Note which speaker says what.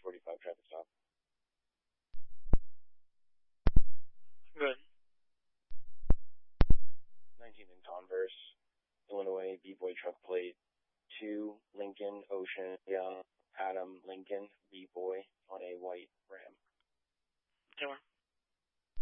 Speaker 1: 45 traffic stop.
Speaker 2: Good.
Speaker 1: 19 in Converse, Illinois, B-Boy truck plate 2, Lincoln, Ocean, yeah.